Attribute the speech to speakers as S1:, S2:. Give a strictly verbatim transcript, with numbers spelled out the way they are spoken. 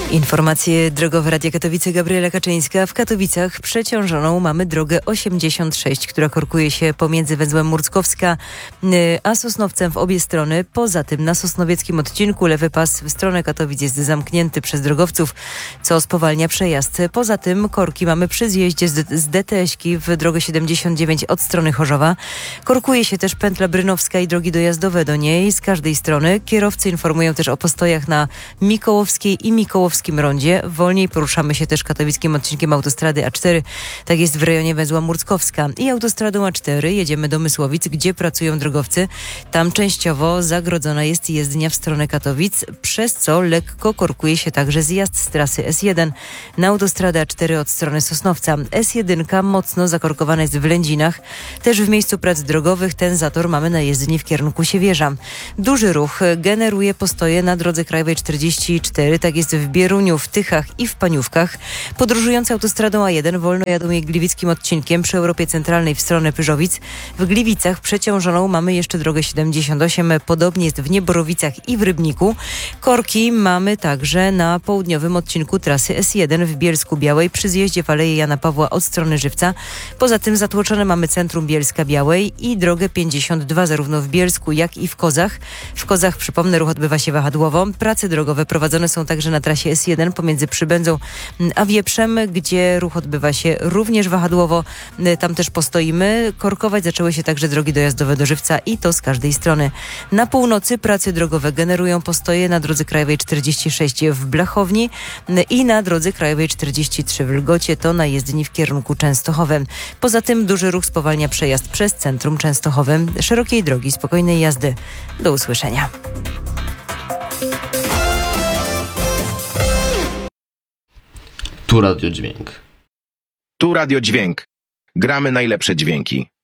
S1: Informacje drogowe Radia Katowice, Gabriela Kaczyńska. W Katowicach przeciążoną mamy drogę osiemdziesiąt sześć, która korkuje się pomiędzy węzłem Murckowska a Sosnowcem w obie strony. Poza tym na sosnowieckim odcinku lewy pas w stronę Katowic jest zamknięty przez drogowców, co spowalnia przejazd. Poza tym korki mamy przy zjeździe z, z D T S-ki w drogę siedemdziesiąt dziewięć od strony Chorzowa. Korkuje się też pętla brynowska i drogi dojazdowe do niej z każdej strony. Kierowcy informują też o postojach na Mikołowskiej i Mikołowskiej rondzie. Wolniej poruszamy się też katowickim odcinkiem autostrady A cztery. Tak jest w rejonie węzła Murckowska. I autostradą A cztery jedziemy do Mysłowic, gdzie pracują drogowcy. Tam częściowo zagrodzona jest jezdnia w stronę Katowic, przez co lekko korkuje się także zjazd z trasy S jeden na autostradę A cztery od strony Sosnowca. S jeden mocno zakorkowana jest w Lędzinach. Też w miejscu prac drogowych ten zator mamy na jezdni w kierunku Siewierza. Duży ruch generuje postoje na drodze krajowej czterdzieści cztery. Tak jest w Bieruniu, w Tychach i w Paniówkach. Podróżujący autostradą A jeden wolno jadą jej gliwickim odcinkiem przy Europie Centralnej w stronę Pyżowic. W Gliwicach przeciążoną mamy jeszcze drogę siedemdziesiąt osiem. Podobnie jest w Nieborowicach i w Rybniku. Korki mamy także na południowym odcinku trasy S jeden w Bielsku Białej przy zjeździe w Aleję Jana Pawła od strony Żywca. Poza tym zatłoczone mamy centrum Bielska Białej i drogę pięćdziesiąt dwa zarówno w Bielsku, jak i w Kozach. W Kozach, przypomnę, ruch odbywa się wahadłowo. Prace drogowe prowadzone są także na trasie S jeden pomiędzy Przybędzą a Wieprzem, gdzie ruch odbywa się również wahadłowo. Tam też postoimy. Korkować zaczęły się także drogi dojazdowe do Żywca i to z każdej strony. Na północy prace drogowe generują postoje na drodze krajowej czterdzieści sześć w Blachowni i na drodze krajowej czterdzieści trzy w Lgocie, to na jezdni w kierunku Częstochowym. Poza tym duży ruch spowalnia przejazd przez centrum Częstochowym. Szerokiej drogi, spokojnej jazdy. Do usłyszenia.
S2: Tu Radio Dźwięk.
S3: Tu Radio Dźwięk. Gramy najlepsze dźwięki.